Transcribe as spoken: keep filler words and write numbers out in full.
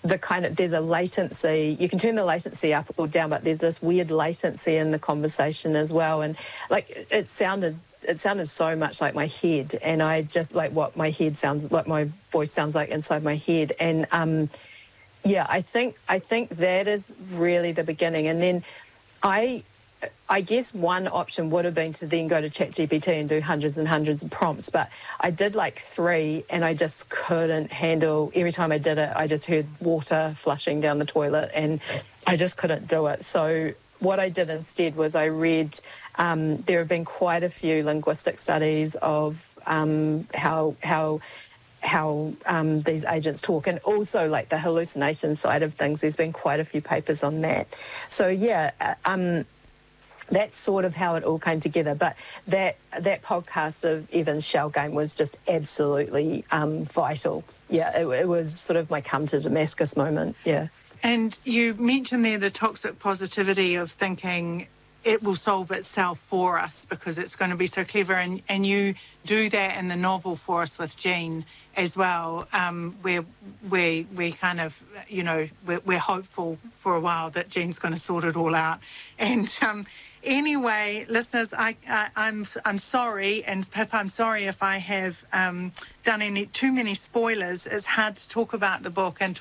the kind of, there's a latency, you can turn the latency up or down, but there's this weird latency in the conversation as well. And like, it sounded, it sounded so much like my head, and I just like what my head sounds, what my voice sounds like inside my head. And um, yeah, I think, I think that is really the beginning. And then I, I guess one option would have been to then go to ChatGPT and do hundreds and hundreds of prompts, but I did like three and I just couldn't handle, every time I did it, I just heard water flushing down the toilet and I just couldn't do it. So what I did instead was I read, um, there have been quite a few linguistic studies of um, how, how, how um, these agents talk, and also like the hallucination side of things. There's been quite a few papers on that. So yeah, um, that's sort of how it all came together. But that that podcast of Evan's Shell Game was just absolutely um, vital. Yeah, it, it was sort of my come to Damascus moment, yeah. And you mentioned there the toxic positivity of thinking it will solve itself for us because it's going to be so clever. And, and you do that in the novel for us with Jean as well, um, where we we kind of, you know, we're, we're hopeful for a while that Jean's going to sort it all out. And um, anyway, listeners, I, I, I'm I'm sorry, and Pip, I'm sorry if I have um, done any too many spoilers. It's hard to talk about the book and